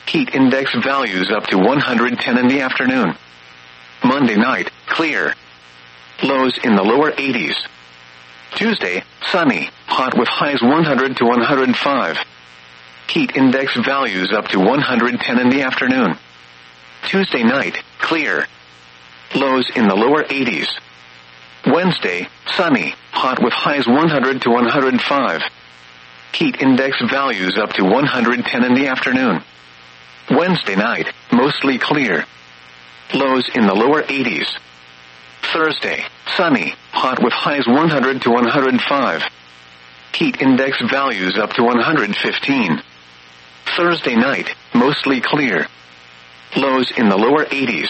Heat index values up to 110 in the afternoon. Monday night, clear. Lows in the lower 80s. Tuesday, sunny, hot with highs 100 to 105. Heat index values up to 110 in the afternoon. Tuesday night, clear. Lows in the lower 80s. Wednesday, sunny, hot with highs 100 to 105. Heat index values up to 110 in the afternoon. Wednesday night, mostly clear. Lows in the lower 80s. Thursday, sunny, hot with highs 100 to 105. Heat index values up to 115. Thursday night, mostly clear. Lows in the lower 80s.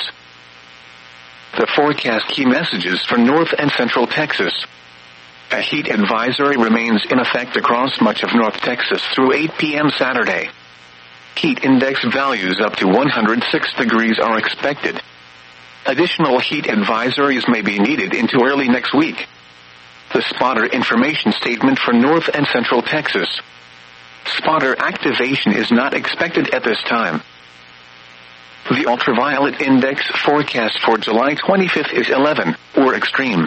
The forecast key messages for North and Central Texas. A heat advisory remains in effect across much of North Texas through 8 p.m. Saturday. Heat index values up to 106 degrees are expected. Additional heat advisories may be needed into early next week. The spotter information statement for North and Central Texas. Spotter activation is not expected at this time. The ultraviolet index forecast for July 25th is 11, or extreme.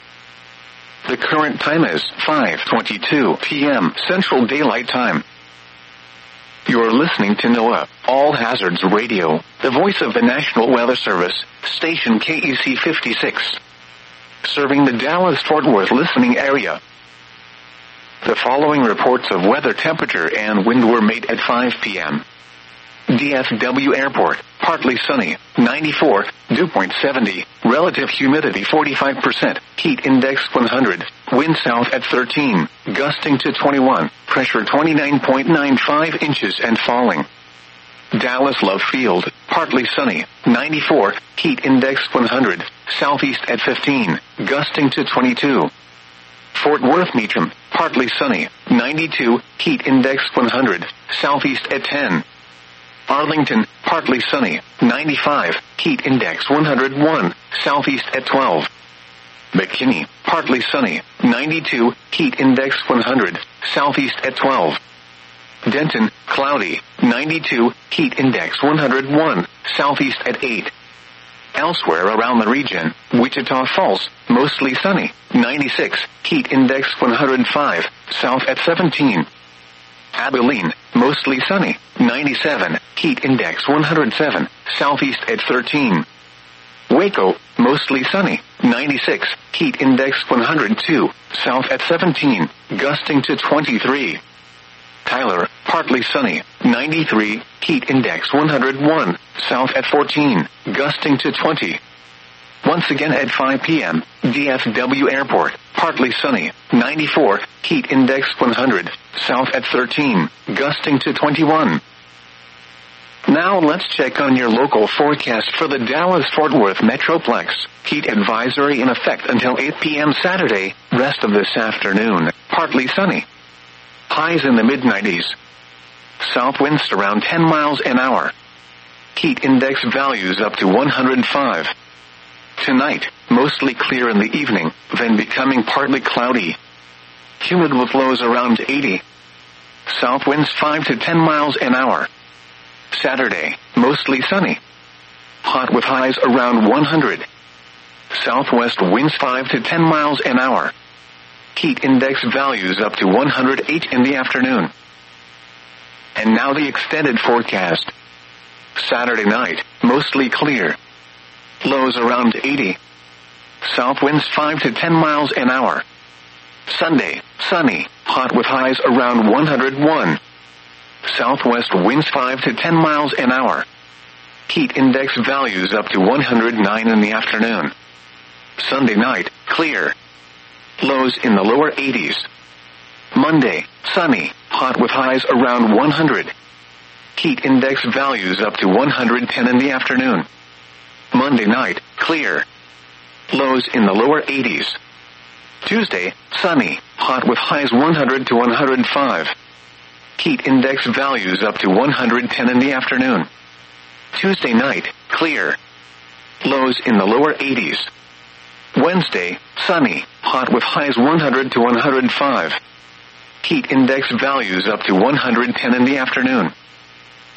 The current time is 5:22 p.m. Central Daylight Time. You're listening to NOAA, All Hazards Radio, the voice of the National Weather Service, station KEC 56. Serving the Dallas-Fort Worth listening area. The following reports of weather temperature and wind were made at 5 p.m. DFW Airport, partly sunny, 94, dew point 70, relative humidity 45%, heat index 100, wind south at 13, gusting to 21, pressure 29.95 inches and falling. Dallas Love Field, partly sunny, 94, heat index 100, southeast at 15, gusting to 22. Fort Worth Meacham, partly sunny, 92, heat index 100, southeast at 10. Arlington, partly sunny, 95, heat index 101, southeast at 12. McKinney, partly sunny, 92, heat index 100, southeast at 12. Denton, cloudy, 92, heat index 101, southeast at 8. Elsewhere around the region, Wichita Falls, mostly sunny, 96, heat index 105, south at 17. Abilene, mostly sunny, 97, heat index 107, southeast at 13. Waco, mostly sunny, 96, heat index 102, south at 17, gusting to 23. Tyler, partly sunny, 93, heat index 101, south at 14, gusting to 20. Once again at 5 p.m., DFW Airport, partly sunny, 94, heat index 100, south at 13, gusting to 21. Now let's check on your local forecast for the Dallas-Fort Worth Metroplex. Heat advisory in effect until 8 p.m. Saturday, rest of this afternoon, partly sunny. Highs in the mid-90s. South winds around 10 miles an hour. Heat index values up to 105. Tonight, mostly clear in the evening, then becoming partly cloudy. Humid with lows around 80. South winds 5 to 10 miles an hour. Saturday, mostly sunny. Hot with highs around 100. Southwest winds 5 to 10 miles an hour. Heat index values up to 108 in the afternoon. And now the extended forecast. Saturday night, mostly clear. Lows around 80. South winds 5 to 10 miles an hour. Sunday, sunny, hot with highs around 101. Southwest winds 5 to 10 miles an hour. Heat index values up to 109 in the afternoon. Sunday night, clear. Lows in the lower 80s. Monday, sunny, hot with highs around 100. Heat index values up to 110 in the afternoon. Monday night, clear. Lows in the lower 80s. Tuesday, sunny, hot with highs 100 to 105. Heat index values up to 110 in the afternoon. Tuesday night, clear. Lows in the lower 80s. Wednesday, sunny, hot with highs 100 to 105. Heat index values up to 110 in the afternoon.